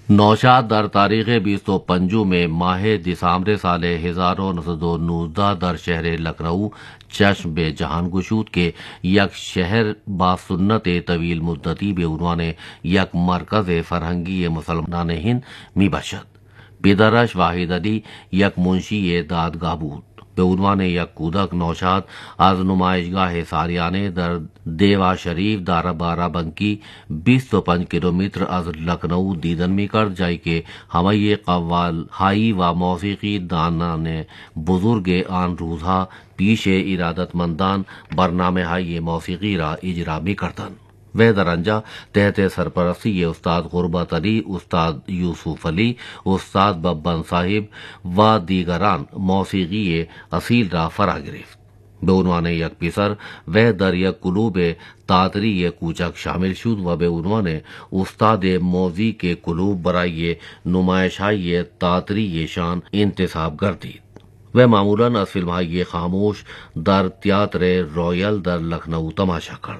نوشاد در تاریخ 250 میں ماہ دسامبر سال 1919 در شہر لکھنؤ چشم بے جہان گشود کے یک شہر با سنت طویل مدتی به عنوان یک مرکز فرهنگی مسلمانان هند می باشد. پدرش واحد علی یک منشی دادگاه بود. به عنوان یک کودک نوشاد از نمایشگاه سالیانه در دیوا شریف در بارابنکی 25 کیلومتر از لکھنؤ دیدن می کرد، جایی که همه قوال هایی و موسیقی دانان بزرگ آن روزها پیش ارادتمندان برنامه های موسیقی را اجرا می کردند. وہ در آنجا تحت سرپرستی استاد غربت علی، استاد یوسف علی، استاد ببن صاحب و دیگران موسیقی اصیل را فرا گرفت. به عنوان یک پسر وہ در یک کلوب تئاتری کوچک شامل شد و به عنوان استاد موزیک کلوب برای نمایش‌های تئاتری شان انتصاب گردید. وہ معمولاً از فلم‌های خاموش در تئاتر رویال در لکھنؤ تماشا کرد.